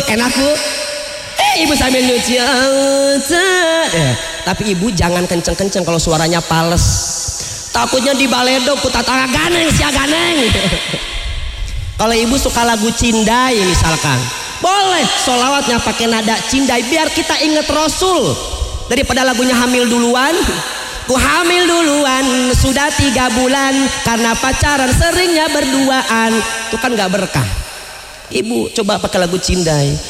enak Bu. Ibu sambil nyuci. Tapi ibu jangan kenceng-kenceng kalau suaranya pales. Takutnya dibaledog ku tatangga ganeng sia ganeng. Kalau ibu suka lagu cindai misalkan, boleh sholawatnya pakai nada cindai biar kita inget Rasul. Daripada lagunya hamil duluan. Ku hamil duluan sudah 3 bulan karena pacaran seringnya berduaan. Itu kan gak berkah. Ibu coba pakai lagu cindai.